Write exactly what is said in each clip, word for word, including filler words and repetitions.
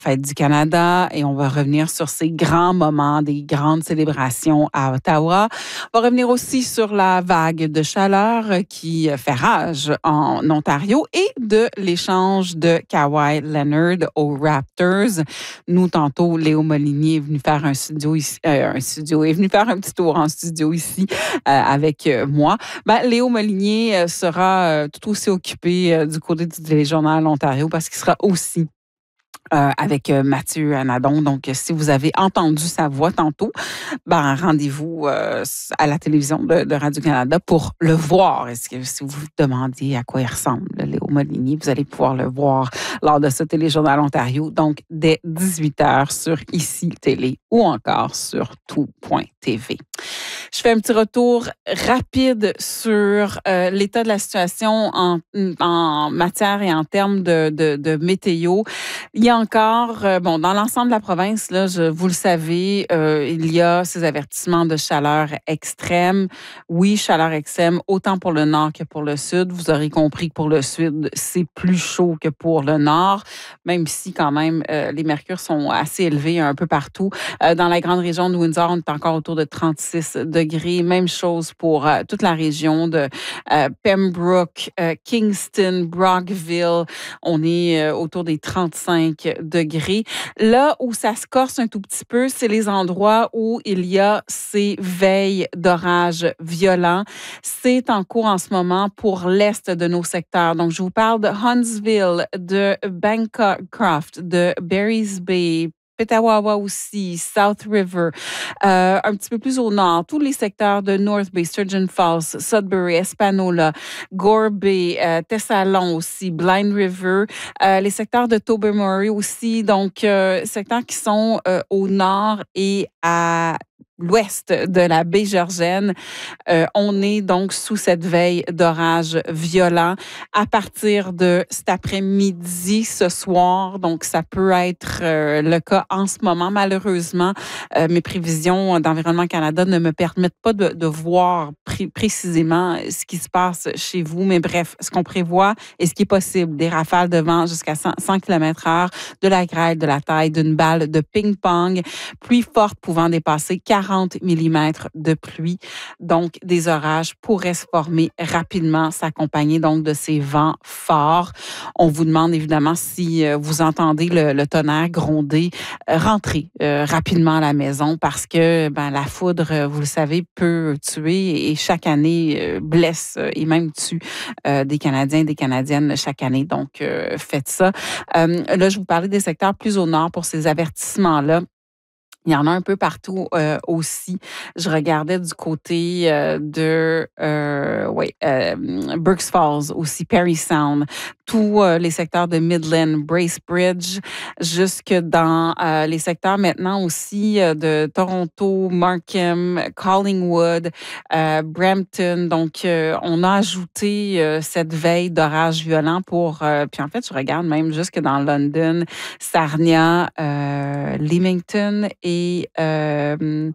Fête du Canada et on va revenir sur ces grands moments, des grandes célébrations à Ottawa. On va revenir aussi sur la vague de chaleur qui fait rage en Ontario et de l'échange de Kawhi Leonard aux Raptors. Nous, tantôt, Léo Molinier est venu faire un studio ici, euh, un studio, est venu faire un petit tour en studio ici euh, avec euh, moi. Ben, Léo Molinier euh, sera euh, tout aussi occupé euh, du côté du Téléjournal Ontario parce qu'il sera aussi Euh, avec euh, Mathieu Anadon. Donc, si vous avez entendu sa voix tantôt, ben, rendez-vous euh, à la télévision de, de Radio-Canada pour le voir. Est-ce que si vous vous demandiez à quoi il ressemble, Léo Molinier, vous allez pouvoir le voir lors de ce Téléjournal Ontario, donc dès dix-huit heures sur Ici Télé ou encore sur tout point t v. Je fais un petit retour rapide sur euh, l'état de la situation en, en matière et en termes de, de, de météo. Il y a encore, euh, bon, dans l'ensemble de la province, là, je, vous le savez, euh, il y a ces avertissements de chaleur extrême. Oui, chaleur extrême, autant pour le nord que pour le sud. Vous aurez compris que pour le sud, c'est plus chaud que pour le nord, même si quand même euh, les mercures sont assez élevés un peu partout. Euh, dans la grande région de Windsor, on est encore autour de trente-six degrés. Même chose pour euh, toute la région de euh, Pembroke, euh, Kingston, Brockville. On est euh, autour des trente-cinq degrés. Là où ça se corse un tout petit peu, c'est les endroits où il y a ces veilles d'orages violents. C'est en cours en ce moment pour l'est de nos secteurs. Donc, je vous parle de Huntsville, de Bancroft, de Barry's Bay, Petawawa aussi, South River, euh, un petit peu plus au nord, tous les secteurs de North Bay, Sturgeon Falls, Sudbury, Espanola, Gore Bay, euh, Thessalon aussi, Blind River, euh, les secteurs de Tobermory aussi, donc euh, secteurs qui sont euh, au nord et à l'ouest de la baie Georgienne. Euh, on est donc sous cette veille d'orage violent à partir de cet après-midi, ce soir. Donc, ça peut être euh, le cas en ce moment. Malheureusement, euh, mes prévisions d'Environnement Canada ne me permettent pas de, de voir pré- précisément ce qui se passe chez vous. Mais bref, ce qu'on prévoit et ce qui est possible, des rafales de vent jusqu'à cent kilomètres heure, de la grêle de la taille d'une balle de ping-pong, pluie forte pouvant dépasser quarante millimètres de pluie. Donc, des orages pourraient se former rapidement, s'accompagner donc de ces vents forts. On vous demande évidemment si euh, vous entendez le, le tonnerre gronder, euh, rentrez euh, rapidement à la maison parce que ben, la foudre, euh, vous le savez, peut tuer et chaque année euh, blesse euh, et même tue euh, des Canadiens et des Canadiennes chaque année. Donc, euh, faites ça. Euh, là, je vous parlais des secteurs plus au nord pour ces avertissements-là. Il y en a un peu partout euh, aussi. Je regardais du côté euh, de euh, ouais, euh, Burkes Falls, aussi Parry Sound, tous euh, les secteurs de Midland, Bracebridge, jusque dans euh, les secteurs maintenant aussi euh, de Toronto, Markham, Collingwood, euh, Brampton. Donc, euh, on a ajouté euh, cette veille d'orage violent pour... Euh, puis en fait, je regarde même jusque dans London, Sarnia, euh, Leamington et Et, euh,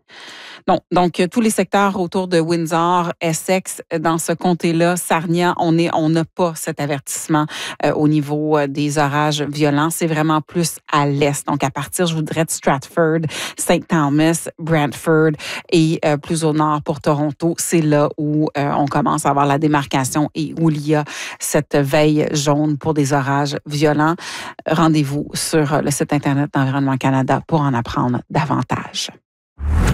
non, donc tous les secteurs autour de Windsor, Essex, dans ce comté-là, Sarnia, on est, on n'a pas cet avertissement euh, au niveau euh, des orages violents. C'est vraiment plus à l'est. Donc à partir, je voudrais de Stratford, Saint Thomas, Brantford et euh, plus au nord pour Toronto, c'est là où euh, on commence à avoir la démarcation et où il y a cette veille jaune pour des orages violents. Rendez-vous sur le site Internet d'Environnement Canada pour en apprendre davantage.